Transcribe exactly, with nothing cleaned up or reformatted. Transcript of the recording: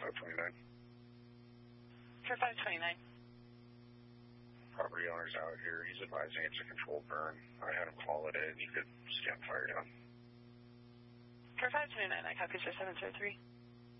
five twenty-nine. For five twenty-nine. Property owner's out here. He's advising it's a controlled burn. I had him call it in. You could stand fire down. For five twenty-nine, I copy, sir, seven zero three.